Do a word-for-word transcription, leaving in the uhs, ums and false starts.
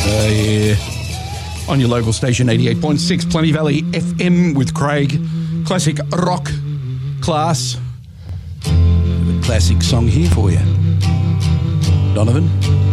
Uh, yeah. On your local station, eighty-eight point six Plenty Valley F M with Craig. Classic rock class. A classic song here for you. Donovan.